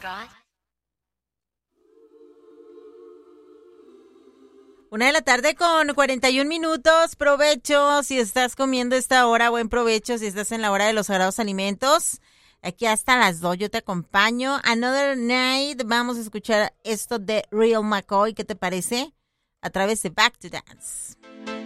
1:41 p.m. Provecho si estás comiendo esta hora, buen provecho si estás en la hora de los sagrados alimentos. Aquí hasta las 2 yo te acompaño. Another Night, vamos a escuchar esto de Real McCoy, ¿qué te parece? A través de Back to Dance.